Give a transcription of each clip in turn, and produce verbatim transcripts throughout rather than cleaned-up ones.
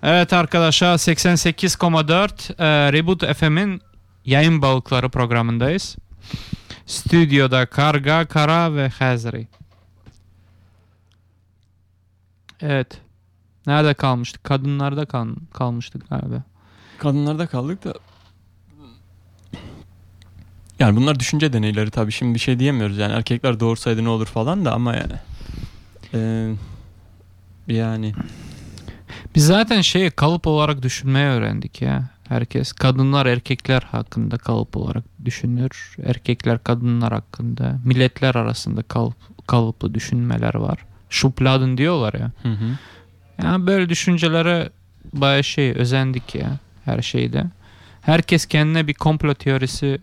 Evet arkadaşlar, seksen sekiz nokta dört e, Reboot F M'in yayın balıkları programındayız. Stüdyoda Karga, Kara ve Hazri. Evet. Nerede kalmıştık? Kadınlarda kal- kalmıştık galiba. Kadınlarda kaldık da. Yani bunlar düşünce deneyleri tabii. Şimdi bir şey diyemiyoruz. Yani erkekler doğursaydı ne olur falan da ama yani. Ee, yani. Biz zaten şeyi kalıp olarak düşünmeyi öğrendik ya. Herkes kadınlar erkekler hakkında kalıp olarak düşünür. Erkekler kadınlar hakkında. Milletler arasında kalıp, kalıplı düşünmeler var. Schubladen diyorlar ya. Hı hı. Yani böyle düşüncelere bayağı şey özendik ya her şeyde. Herkes kendine bir komplo teorisi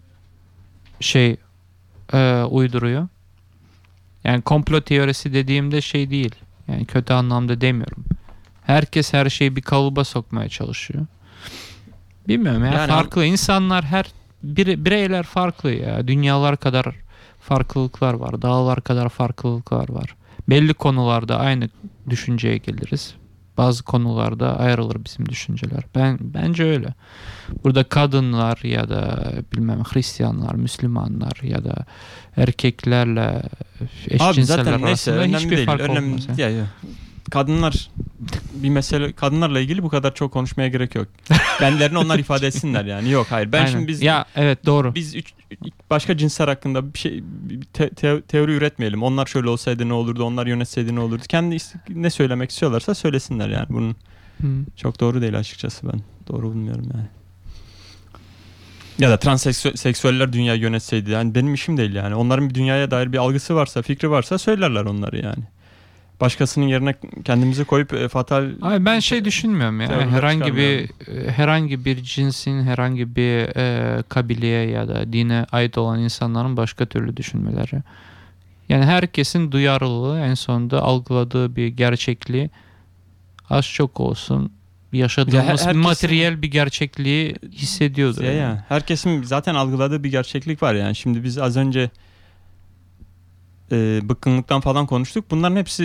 şey e, uyduruyor. Yani komplo teorisi dediğimde şey değil. Yani kötü anlamda demiyorum. Herkes her şeyi bir kalıba sokmaya çalışıyor. Bilmiyorum ya, Yani farklı insanlar, her bire, bireyler farklı ya. Dünyalar kadar farklılıklar var. Dağlar kadar farklılıklar var. Belli konularda aynı düşünceye geliriz. Bazı konularda ayrılır bizim düşünceler. Ben bence öyle. Burada kadınlar ya da bilmem Hristiyanlar, Müslümanlar ya da erkeklerle eşcinseller arasında hiçbir değil, fark önemli, olmaz. ya, ya. Kadınlar bir mesele, kadınlarla ilgili bu kadar çok konuşmaya gerek yok. Kendilerini onlar ifade etsinler yani. Yok hayır. Ben Aynen. şimdi biz ya evet doğru. Biz üç, başka cinsler hakkında bir şey te, te, teori üretmeyelim. Onlar şöyle olsaydı ne olurdu? Onlar yönetseydi ne olurdu? Kendi ne söylemek istiyorlarsa söylesinler yani. Bunun hmm. çok doğru değil açıkçası, ben. Doğru bulmuyorum yani. Ya da transseksüeller dünyayı yönetseydi, yani benim işim değil yani. Onların bir dünyaya dair bir algısı varsa, fikri varsa söylerler onları yani. Başkasının yerine kendimizi koyup e, fatal. Abi ben şey düşünmüyorum ya. Herhangi bir herhangi bir cinsin, herhangi bir e, kabileye ya da dine ait olan insanların başka türlü düşünmeleri. Yani herkesin duyarlılığı en sonunda algıladığı bir gerçekliği az çok olsun yaşadığımız ya her, materyal bir gerçekliği hissediyordu. Ya, yani. ya herkesin zaten algıladığı bir gerçeklik var yani. Şimdi biz az önce e, bıkkınlıktan falan konuştuk. Bunların hepsi